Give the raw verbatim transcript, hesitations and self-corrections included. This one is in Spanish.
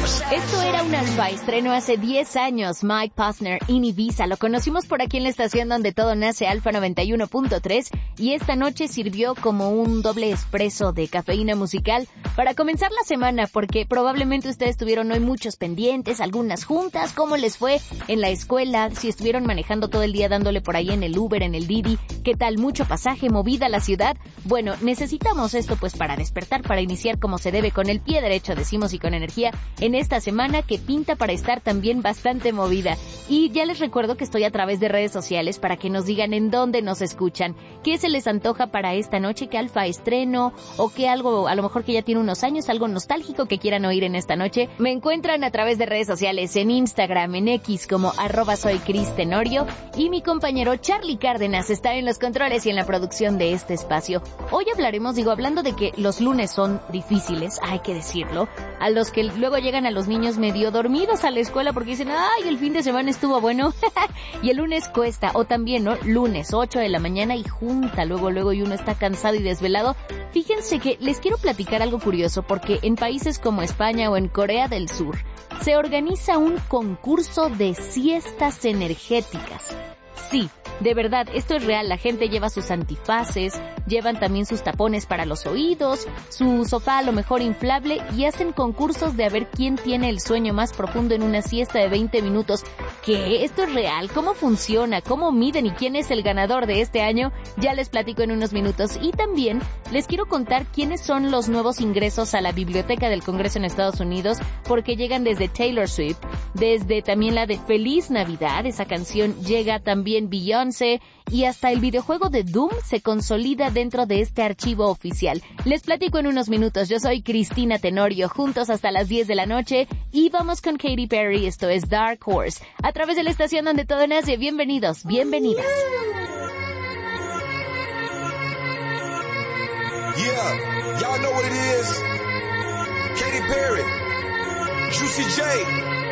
Esto era un alfa estreno hace diez años. Mike Posner, In Ibiza. Lo conocimos por aquí en la estación donde todo nace, Alfa noventa y uno punto tres, y esta noche sirvió como un doble expreso de cafeína musical para comenzar la semana, porque probablemente ustedes tuvieron hoy muchos pendientes, algunas juntas, cómo les fue en la escuela, si estuvieron manejando todo el día dándole por ahí en el Uber, en el Didi, qué tal, mucho pasaje, movida la ciudad. Bueno, necesitamos esto pues para despertar, para iniciar como se debe, con el pie derecho, decimos, y con energía en esta semana que pinta para estar también bastante movida. Y ya les recuerdo que estoy a través de redes sociales para que nos digan en dónde nos escuchan, qué se les antoja para esta noche, qué alfa estreno, o qué algo, a lo mejor que ya tiene unos años, algo nostálgico que quieran oír en esta noche. Me encuentran a través de redes sociales, en Instagram, en X, como arroba soy Cris Tenorio, y mi compañero Charlie Cárdenas está en los controles y en la producción de este espacio. Hoy hablaremos, digo, hablando de que los lunes son difíciles, hay que decirlo, a los que luego llegan a los niños medio dormidos a la escuela porque dicen, ay, el fin de semana estuvo bueno, y el lunes cuesta, o también, ¿no? Lunes, ocho de la mañana y junta, luego, luego, y uno está cansado y desvelado. Fíjense que les quiero platicar algo curioso, porque en países como España o en Corea del Sur, se organiza un concurso de siestas energéticas. Sí, de verdad, esto es real. La gente lleva sus antifaces, llevan también sus tapones para los oídos, su sofá a lo mejor inflable, y hacen concursos de a ver quién tiene el sueño más profundo en una siesta de veinte minutos. ¿Qué? ¿Esto es real? ¿Cómo funciona? ¿Cómo miden? ¿Y quién es el ganador de este año? Ya les platico en unos minutos. Y también les quiero contar quiénes son los nuevos ingresos a la Biblioteca del Congreso en Estados Unidos, porque llegan desde Taylor Swift, desde también la de Feliz Navidad, esa canción llega también Beyoncé, y hasta el videojuego de Doom se consolida dentro de este archivo oficial. Les platico en unos minutos. Yo soy Cristina Tenorio, juntos hasta las diez de la noche, y vamos con Katy Perry. Esto es Dark Horse, a través de la estación donde todo nace. Bienvenidos, bienvenidas. Yeah, y'all know what it is. Katy Perry, Juicy J,